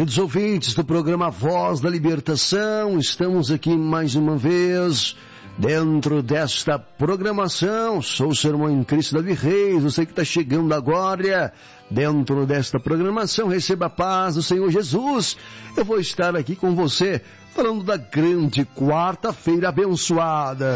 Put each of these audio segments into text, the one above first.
Queridos ouvintes do programa Voz da Libertação, estamos aqui mais uma vez dentro desta programação. Sou o seu irmão em Cristo Davi Reis, você que está chegando agora dentro desta programação, receba a paz do Senhor Jesus. Eu vou estar aqui com você falando da grande quarta-feira abençoada.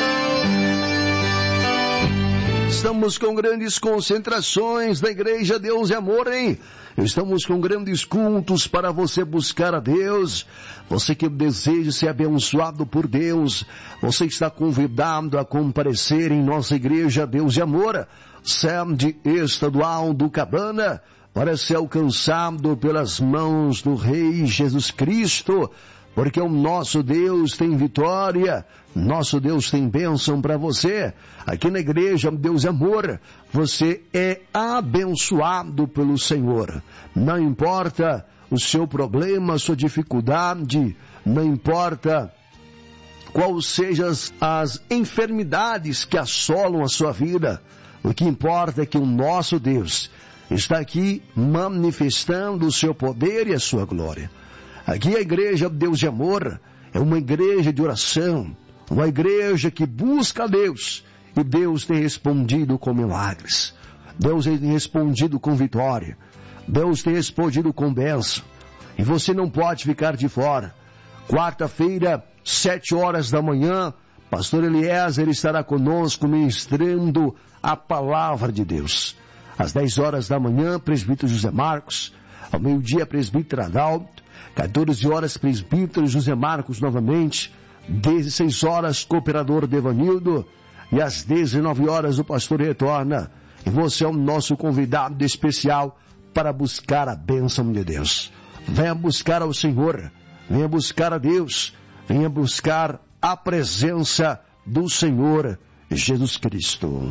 Estamos com grandes concentrações da Igreja Deus e Amor, hein? Estamos com grandes cultos para você buscar a Deus. Você que deseja ser abençoado por Deus, você está convidado a comparecer em nossa Igreja Deus e Amor, sede estadual do Cabana, para ser alcançado pelas mãos do Rei Jesus Cristo, porque o nosso Deus tem vitória, nosso Deus tem bênção para você. Aqui na Igreja Deus e Amor, você é abençoado pelo Senhor. Não importa o seu problema, a sua dificuldade, não importa quais sejam as enfermidades que assolam a sua vida. O que importa é que o nosso Deus está aqui manifestando o seu poder e a sua glória. Aqui a Igreja Deus de Amor é uma igreja de oração, uma igreja que busca a Deus, e Deus tem respondido com milagres, Deus tem respondido com vitória, Deus tem respondido com bênção, e você não pode ficar de fora. Quarta-feira, 7 horas da manhã, Pastor Eliezer estará conosco ministrando a palavra de Deus. Às 10 horas da manhã, presbítero José Marcos, ao meio-dia, presbítero Adalto, 14 horas, presbítero José Marcos novamente, 16 horas, cooperador Devanildo, e às 19 horas o pastor retorna, e você é o nosso convidado especial para buscar a bênção de Deus. Venha buscar ao Senhor, venha buscar a Deus, venha buscar a presença do Senhor Jesus Cristo.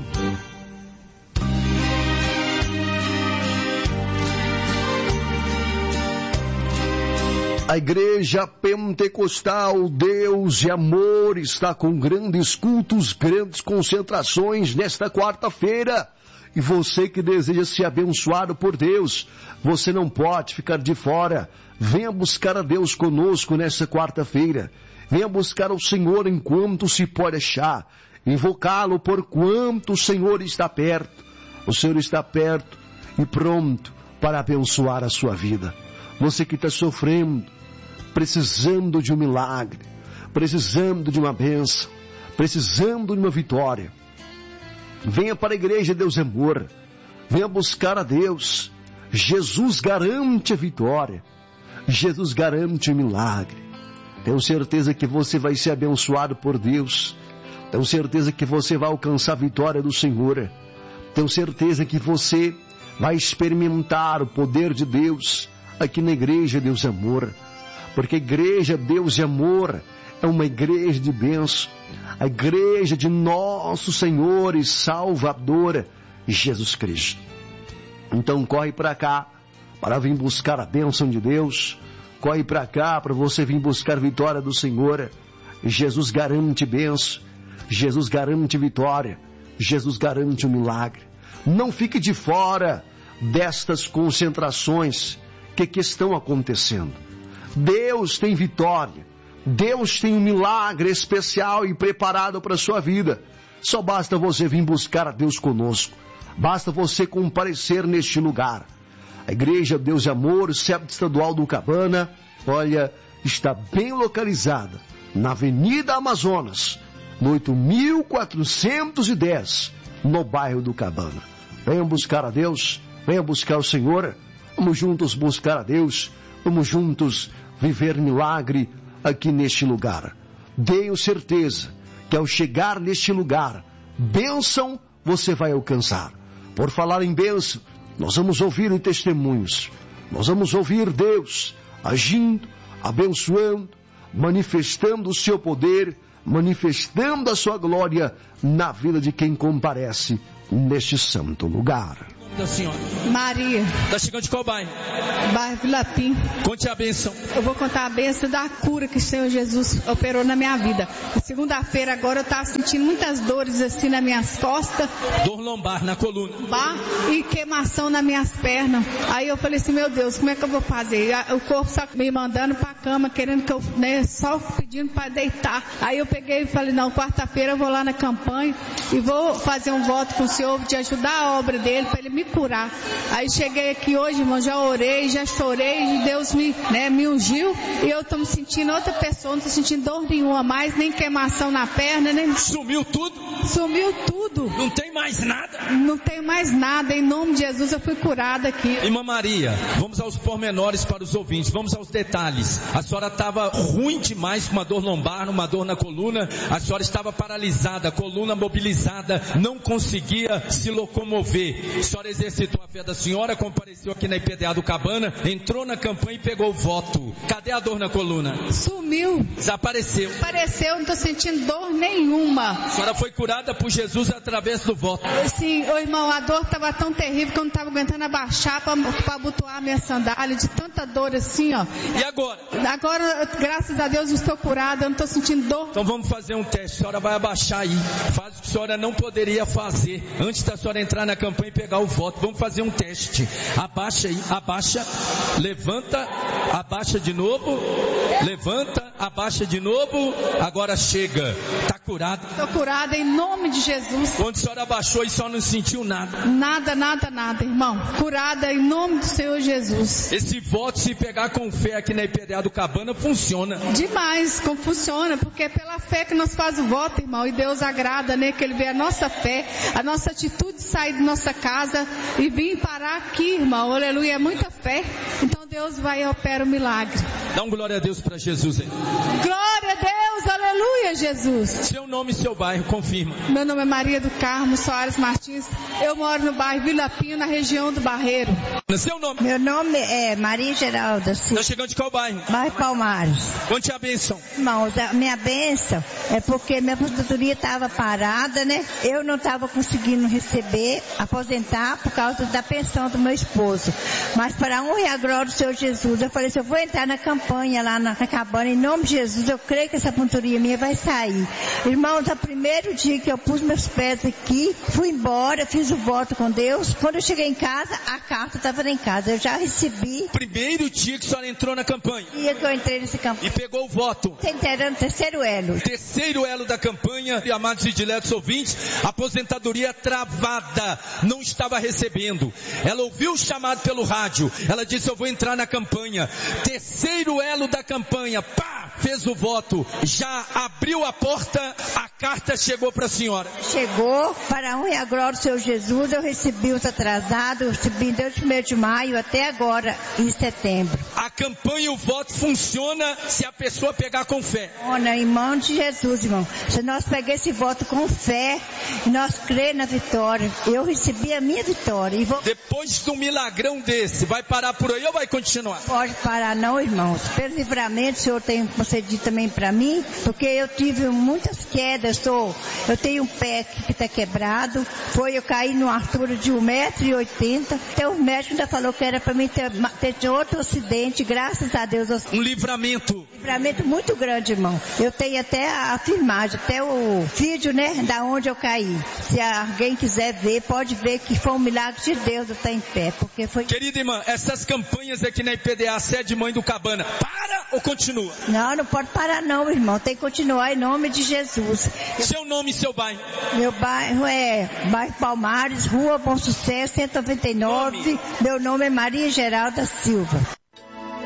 A Igreja Pentecostal Deus e Amor está com grandes cultos, grandes concentrações nesta quarta-feira. E você que deseja ser abençoado por Deus, você não pode ficar de fora. Venha buscar a Deus conosco nesta quarta-feira. Venha buscar o Senhor enquanto se pode achar. Invocá-lo por quanto o Senhor está perto. O Senhor está perto e pronto para abençoar a sua vida. Você que está sofrendo, precisando de um milagre, precisando de uma bênção, precisando de uma vitória, venha para a Igreja Deus e Amor, venha buscar a Deus. Jesus garante a vitória, Jesus garante o milagre. Tenho certeza que você vai ser abençoado por Deus, tenho certeza que você vai alcançar a vitória do Senhor, tenho certeza que você vai experimentar o poder de Deus aqui na Igreja Deus e Amor, porque a Igreja Deus e Amor é uma igreja de bênção, a igreja de nosso Senhor e Salvador Jesus Cristo. Então corre para cá para vir buscar a bênção de Deus, corre para cá para você vir buscar a vitória do Senhor. Jesus garante bênção, Jesus garante vitória, Jesus garante um milagre. Não fique de fora destas concentrações que estão acontecendo. Deus tem vitória, Deus tem um milagre especial e preparado para a sua vida. Só basta você vir buscar a Deus conosco, basta você comparecer neste lugar. A Igreja Deus e Amor, sede estadual do Cabana, olha, está bem localizada na Avenida Amazonas, no 8410, no bairro do Cabana. Venha buscar a Deus, venha buscar o Senhor. Vamos juntos buscar a Deus, vamos juntos viver milagre aqui neste lugar. Tenho certeza que ao chegar neste lugar, bênção você vai alcançar. Por falar em bênção, nós vamos ouvir testemunhos, nós vamos ouvir Deus agindo, abençoando, manifestando o seu poder, manifestando a sua glória na vida de quem comparece neste santo lugar. da senhora? Maria. Tá chegando de qual bairro? Bairro Vilapim. Conte a bênção. Eu vou contar a bênção da cura que o Senhor Jesus operou na minha vida. Segunda-feira agora eu estava sentindo muitas dores assim nas minhas costas. Dor lombar na coluna. E queimação nas minhas pernas. Aí eu falei assim, meu Deus, como é que eu vou fazer? O corpo só me mandando pra cama, querendo que eu, só pedindo para deitar. Aí eu peguei e falei, não, quarta-feira eu vou lá na campanha e vou fazer um voto com o Senhor de ajudar a obra dele para ele me curar. Aí cheguei aqui hoje, irmão, já orei, já chorei, e Deus me ungiu e eu tô me sentindo outra pessoa, não tô sentindo dor nenhuma mais, nem queimação na perna, nem... Sumiu tudo? Sumiu tudo. Não tem mais nada? Não tem mais nada, em nome de Jesus eu fui curada aqui. Irmã Maria, vamos aos pormenores para os ouvintes, vamos aos detalhes. A senhora estava ruim demais, com uma dor lombar, uma dor na coluna, a senhora estava paralisada, a coluna mobilizada, não conseguia se locomover. A senhora exercitou a fé da senhora, compareceu aqui na IPDA do Cabana, entrou na campanha e pegou o voto. Cadê a dor na coluna? Sumiu. Desapareceu. Desapareceu, não estou sentindo dor nenhuma. A senhora foi curada por Jesus através do voto. Sim, irmão, a dor estava tão terrível que eu não estava aguentando abaixar para abotoar minha sandália, de tanta dor assim, ó. E agora? Agora, graças a Deus, eu estou curada, eu não estou sentindo dor. Então vamos fazer um teste, a senhora vai abaixar aí. Faz o que a senhora não poderia fazer antes da senhora entrar na campanha e pegar o voto. Vamos fazer um teste. Abaixa aí, abaixa, levanta, abaixa de novo, levanta, abaixa de novo, agora chega. Está curada? Estou curada em nome de Jesus. Quando a senhora abaixou e só não sentiu nada? Nada, irmão. Curada em nome do Senhor Jesus. Esse voto, se pegar com fé aqui na IPDA do Cabana, funciona. Demais, como funciona, porque é pela fé que nós fazemos o voto, irmão, e Deus agrada, né, que Ele vê a nossa fé, a nossa atitude de sair de nossa casa e vir parar aqui, irmão, aleluia, é muita fé, então Deus vai e opera o milagre. Dá um glória a Deus para Jesus aí. Glória a Deus, aleluia, Jesus. Seu nome e seu bairro, confirma. Meu nome é Maria do Carmo Soares Martins, eu moro no bairro Vilapinho, na região do Barreiro. Seu nome? Meu nome é Maria Geralda. Tá chegando de qual bairro? Bairro Palmares. Conte a bênção. Irmãos, a minha bênção é porque minha aposentadoria estava parada, né? Eu não estava conseguindo aposentar por causa da pensão do meu esposo. Mas para a honra e a glória do Senhor Jesus, eu falei assim, eu vou entrar na campanha lá na cabana, em nome de Jesus, eu creio que essa aposentadoria minha vai sair. Irmãos, o primeiro dia que eu pus meus pés aqui, fui embora, fiz o voto com Deus. Quando eu cheguei em casa, a carta estava lá em casa. Eu já recebi. Primeiro dia que a senhora entrou na campanha. Dia que eu entrei nesse campanha. E pegou o voto. Inteirando terceiro elo. Terceiro elo da campanha. E amados e diletos ouvintes, aposentadoria travada. Não estava recebendo. Ela ouviu o chamado pelo rádio. Ela disse, eu vou entrar na campanha. Terceiro elo da campanha. Pá! Fez o voto. Já abriu a porta. A carta chegou para a senhora. Chegou. Para a honra e a glória do Senhor Jesus, eu recebi os atrasados. Eu recebi desde o 1º de maio até agora, em setembro. A campanha e o voto funciona se a pessoa pegar com fé. Em mão de Jesus, irmão. Se nós pegar esse voto com fé, nós cremos na vitória. Eu recebi a minha vitória. E Depois de um milagrão desse, vai parar por aí ou vai continuar? Pode parar não, irmãos. Pelo livramento, o Senhor tem concedido também para mim, porque eu tive muitas quedas. Eu tenho um pé que está quebrado. Eu caí numa altura de 1,80 m. Até o médico ainda falou que era para mim ter outro acidente, graças a Deus. Um livramento. Livramento muito grande, irmão. Eu tenho até a filmagem, até o vídeo, né, da onde eu caí. Se alguém quiser ver, pode ver que foi um milagre de Deus eu estar em pé, porque foi... Querida irmã, essas campanhas aqui na IPDA, sede Mãe do Cabana, para ou continua? Não pode parar não, irmão. Tem que continuar em nome de Jesus. Seu nome e seu bairro? Meu bairro é bairro Palmares, Rua Bom Sucesso, 199. Meu nome é Maria Geralda Silva.